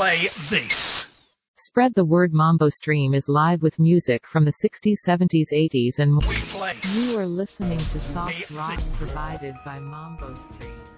play this. Spread the word. Mambo Stream is live with music from the 60s, 70s, 80s and more. We play. You are listening to soft rock provided by Mambo Stream.